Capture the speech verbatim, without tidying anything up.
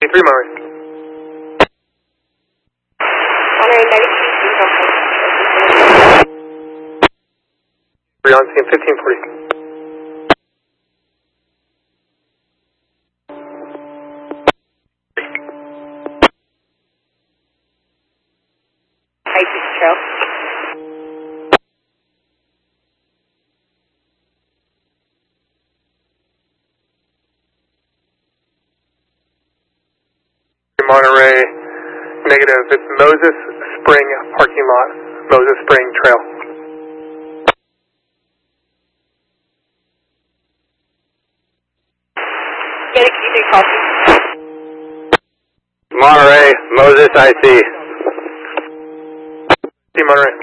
three Monterey. Monterey negative. Three on scene, fifteen forty. High Beach Trail. Monterey, negative. It's Moses Spring parking lot. Moses Spring Trail. Get it, Q three copy. Monterey, Moses, I C. See Monterey.